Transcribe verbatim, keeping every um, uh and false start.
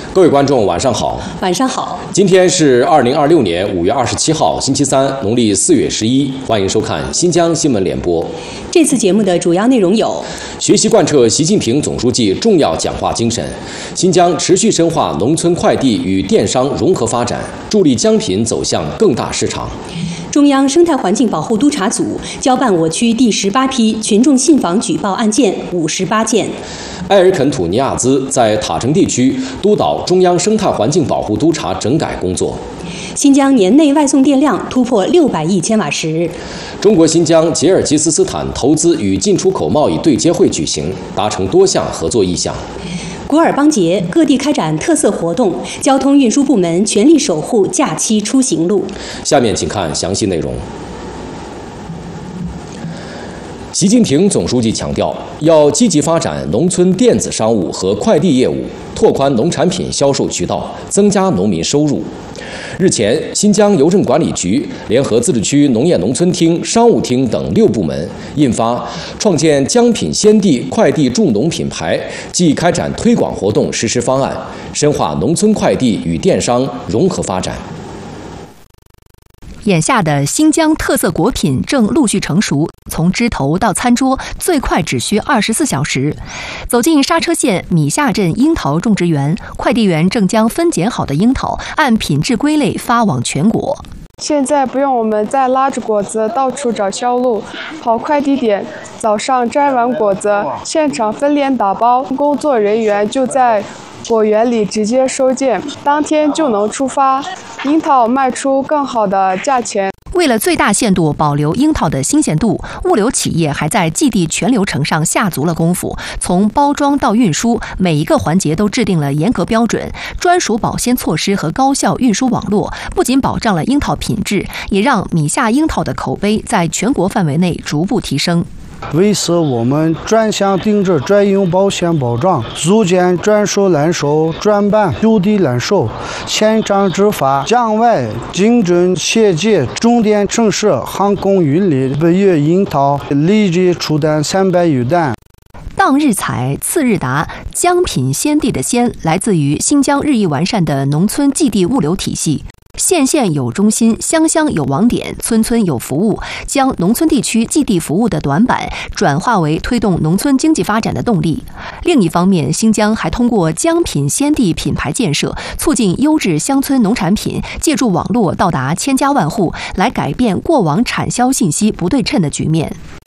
各位观众，晚上好。 晚上好。 今天是二零二六年五月二十七号，星期三，农历四月十一。欢迎收看新疆新闻联播。 这次节目的主要内容有： 学习贯彻习近平总书记重要讲话精神，新疆持续深化农村快递与电商融合发展，助力疆品走向更大市场。 中央生态环境保护督察组交办我区第十八批群众信访举报案件五十八件。 埃尔肯土尼亚兹在塔城地区督导中央生态环境保护督察整改工作。 新疆年内外送电量突破六百亿千瓦时。 中国新疆吉尔吉斯斯坦投资与进出口贸易对接会举行，达成多项合作意向。 古尔邦节，各地开展特色活动，交通运输部门全力守护假期出行路。 下面请看详细内容。习近平总书记强调，要积极发展农村电子商务和快递业务，拓宽农产品销售渠道，增加农民收入。日前，新疆邮政管理局联合自治区农业农村厅、商务厅等六部门印发《创建疆品先地快递助农品牌暨开展推广活动实施方案》，深化农村快递与电商融合发展。 眼下的新疆特色果品正陆续成熟，从枝头到餐桌最快只需二十四小时。走进刹车县米下镇樱桃种植园，快递员正将分拣好的樱桃按品质归类发往全国。 现在不用我们再拉着果子到处找销路，跑快递点，早上摘完果子，现场分拣打包，工作人员就在果园里直接收件，当天就能出发，樱桃卖出更好的价钱。 为了最大限度保留樱桃的新鲜度，物流企业还在寄递全流程上下足了功夫，从包装到运输，每一个环节都制定了严格标准、专属保鲜措施和高效运输网络，不仅保障了樱桃品质，也让米下樱桃的口碑在全国范围内逐步提升。 为此，我们专项定制专用保鲜包装，组建专属揽收、专办就地揽收、现场执法、疆外精准协接、重点城市航空运力，每月樱桃立即出单三百余单。 当日采，次日达，疆品先地的先来自于新疆日益完善的农村寄递物流体系。县县有中心，乡乡有网点，村村有服务，将农村地区寄递服务的短板转化为推动农村经济发展的动力。另一方面，新疆还通过疆品先地品牌建设，促进优质乡村农产品借助网络到达千家万户，来改变过往产销信息不对称的局面。